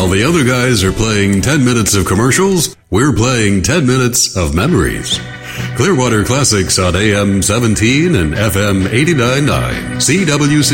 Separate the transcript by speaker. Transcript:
Speaker 1: While the other guys are playing 10 minutes of commercials, we're playing 10 minutes of memories. Clearwater Classics on AM 17 and FM 89.9 CWC.